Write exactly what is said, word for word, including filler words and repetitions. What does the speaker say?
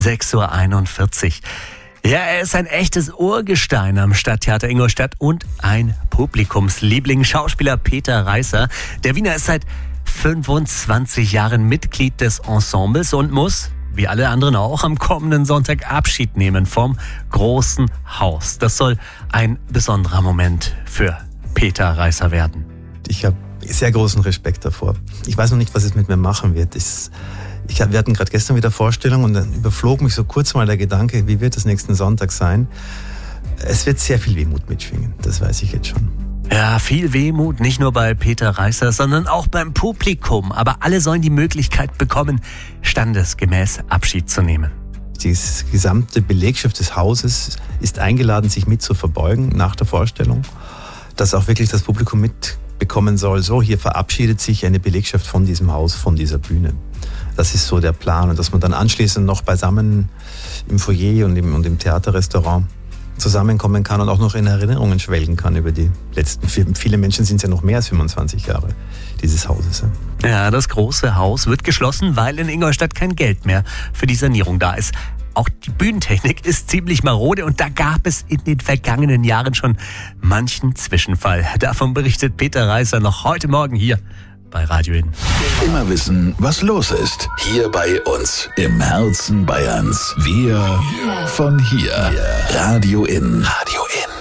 sechs Uhr einundvierzig. Ja, er ist ein echtes Urgestein am Stadttheater Ingolstadt und ein Publikumsliebling. Schauspieler Peter Reißer. Der Wiener ist seit fünfundzwanzig Jahren Mitglied des Ensembles und muss, wie alle anderen auch, am kommenden Sonntag Abschied nehmen vom großen Haus. Das soll ein besonderer Moment für Peter Reißer werden. Ich habe sehr großen Respekt davor. Ich weiß noch nicht, was es mit mir machen wird. Ich, ich, wir hatten gerade gestern wieder Vorstellung und dann überflog mich so kurz mal der Gedanke, wie wird es nächsten Sonntag sein? Es wird sehr viel Wehmut mitschwingen, das weiß ich jetzt schon. Ja, viel Wehmut, nicht nur bei Peter Reißer, sondern auch beim Publikum. Aber alle sollen die Möglichkeit bekommen, standesgemäß Abschied zu nehmen. Die gesamte Belegschaft des Hauses ist eingeladen, sich mit zu verbeugen nach der Vorstellung, dass auch wirklich das Publikum mitbekommen soll, so hier verabschiedet sich eine Belegschaft von diesem Haus, von dieser Bühne. Das ist so der Plan und dass man dann anschließend noch beisammen im Foyer und im, und im Theaterrestaurant zusammenkommen kann und auch noch in Erinnerungen schwelgen kann über die letzten vier. Viele Menschen sind es ja noch mehr als fünfundzwanzig Jahre dieses Hauses. Ja, das große Haus wird geschlossen, weil in Ingolstadt kein Geld mehr für die Sanierung da ist. Auch die Bühnentechnik ist ziemlich marode und da gab es in den vergangenen Jahren schon manchen Zwischenfall. Davon berichtet Peter Reißer noch heute Morgen hier bei Radio In. Immer wissen, was los ist. Hier bei uns im Herzen Bayerns. Wir von hier. Radio In. Radio In.